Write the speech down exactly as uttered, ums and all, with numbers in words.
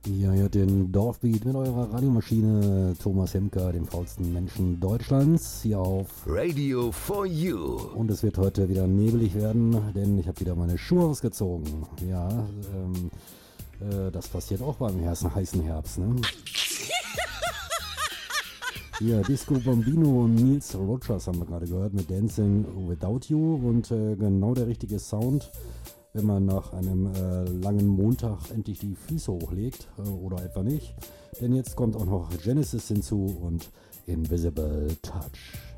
Ja, ihr hört den Dorfbeat mit eurer Radiomaschine Thomas Hemker, dem faulsten Menschen Deutschlands, hier auf Radio for You. Und es wird heute wieder nebelig werden, denn ich habe wieder meine Schuhe ausgezogen. Ja, ähm, äh, das passiert auch beim heißen Herbst, ne? Ja, Disco Bambino und Nils Rogers haben wir gerade gehört mit Dancing Without You und äh, genau der richtige Sound, wenn man nach einem äh, langen Montag endlich die Füße hochlegt äh, oder etwa nicht. Denn jetzt kommt auch noch Genesis hinzu und Invisible Touch.